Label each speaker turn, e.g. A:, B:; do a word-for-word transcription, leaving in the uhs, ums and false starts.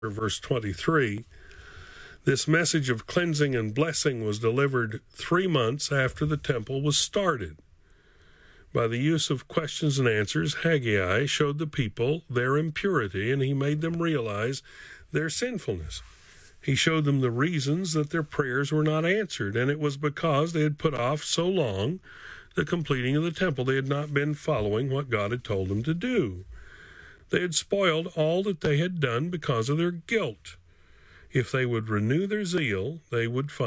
A: verse twenty-three, this message of cleansing and blessing was delivered three months after the temple was started. By the use of questions and answers, Haggai showed the people their impurity, and he made them realize their sinfulness. He showed them the reasons that their prayers were not answered, and it was because they had put off so long the completing of the temple. They had not been following what God had told them to do. They had spoiled all that they had done because of their guilt. If they would renew their zeal, they would find